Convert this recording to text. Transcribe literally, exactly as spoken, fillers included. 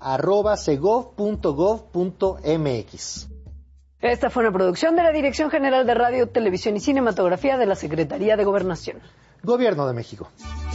arroba segov punto gov punto mx. Esta fue una producción de la Dirección General de Radio, Televisión y Cinematografía de la Secretaría de Gobernación. Gobierno de México.